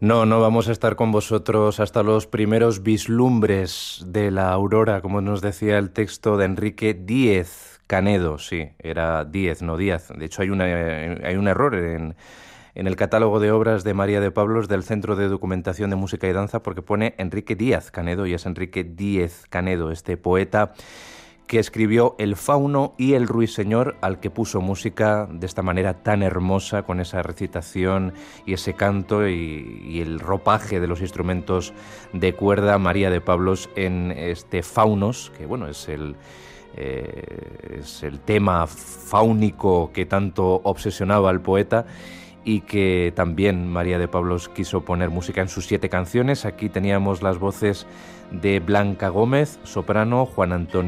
No, no vamos a estar con vosotros hasta los primeros vislumbres de la aurora, como nos decía el texto de Enrique Díez Canedo. Sí, era Díez, no Díaz. De hecho, hay un error en el catálogo de obras de María de Pablos del Centro de Documentación de Música y Danza, porque pone Enrique Díaz Canedo y es Enrique Díez Canedo, este poeta que escribió El Fauno y El Ruiseñor, al que puso música de esta manera tan hermosa, con esa recitación y ese canto y el ropaje de los instrumentos de cuerda, María de Pablos, en este Faunos, que bueno, es el tema fáunico que tanto obsesionaba al poeta, y que también María de Pablos quiso poner música en sus 7 canciones. Aquí teníamos las voces de Blanca Gómez, soprano, Juan Antonio